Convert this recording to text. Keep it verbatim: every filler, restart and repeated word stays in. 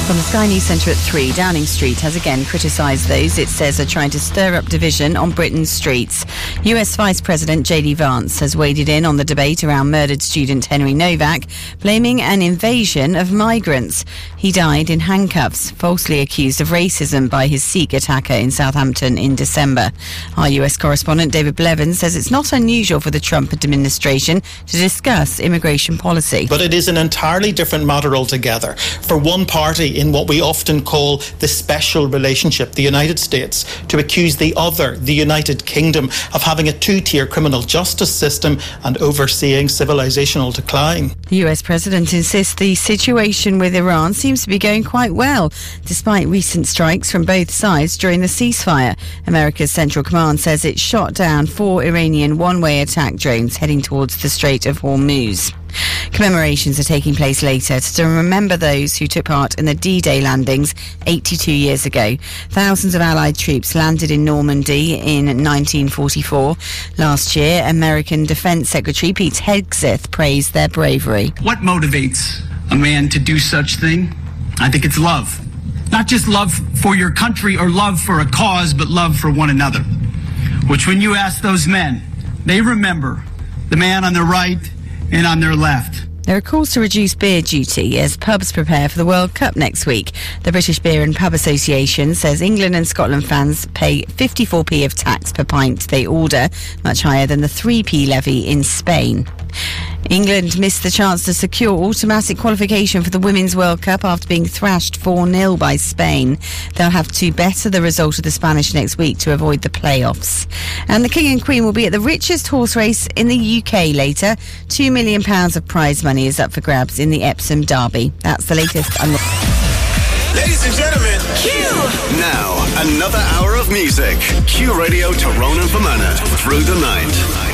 From the Sky News Centre at three, Downing Street has again criticised those it says are trying to stir up division on Britain's streets. U S Vice President J D Vance has waded in on the debate around murdered student Henry Novak, blaming an invasion of migrants. He died in handcuffs, falsely accused of racism by his Sikh attacker in Southampton in December. Our U S correspondent David Blevins says it's not unusual for the Trump administration to discuss immigration policy. But it is an entirely different matter altogether. For one party in what we often call the special relationship, the United States, to accuse the other, the United Kingdom, of having a two-tier criminal justice system and overseeing civilizational decline. The U S president insists the situation with Iran seems to be going quite well, despite recent strikes from both sides during the ceasefire. America's Central Command says it shot down four Iranian one-way attack drones heading towards the Strait of Hormuz. Commemorations are taking place later to remember those who took part in the D-Day landings eighty-two years ago. Thousands of Allied troops landed in Normandy in nineteen forty-four. Last year, American Defense Secretary Pete Hegseth praised their bravery. What motivates a man to do such thing? I think it's love. Not just love for your country or love for a cause, but love for one another. Which, when you ask those men, they remember the man on the right and on their left. There are calls to reduce beer duty as pubs prepare for the World Cup next week. The British Beer and Pub Association says England and Scotland fans pay fifty-four p of tax per pint they order, much higher than the three p levy in Spain. England missed the chance to secure automatic qualification for the Women's World Cup after being thrashed four nil by Spain. They'll have to better the result of the Spanish next week to avoid the playoffs. And the King and Queen will be at the richest horse race in the U K later. Two million pounds of prize money is up for grabs in the Epsom Derby. That's the latest. On the- Ladies and gentlemen, Q! Now, another hour of music. Q Radio Tyrone and Fermanagh through the night.